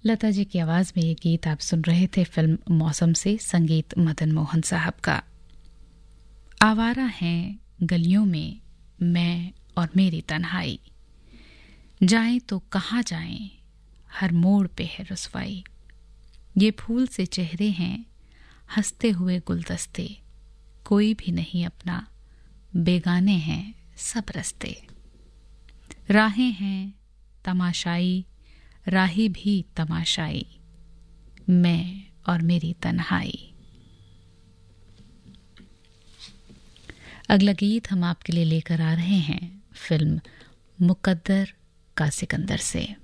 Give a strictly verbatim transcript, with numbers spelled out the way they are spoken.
लता जी की आवाज में ये गीत आप सुन रहे थे फिल्म मौसम से, संगीत मदन मोहन साहब का। आवारा हैं गलियों में मैं और मेरी तन्हाई, जाएं तो कहाँ जाएं, हर मोड़ पे है रुसवाई। ये फूल से चेहरे हैं हंसते हुए गुलदस्ते, कोई भी नहीं अपना, बेगाने हैं सब रस्ते। राहें हैं तमाशाई, राही भी तमाशाई, मैं और मेरी तन्हाई। अगला गीत हम आपके लिए लेकर आ रहे हैं फिल्म मुकद्दर का सिकंदर से।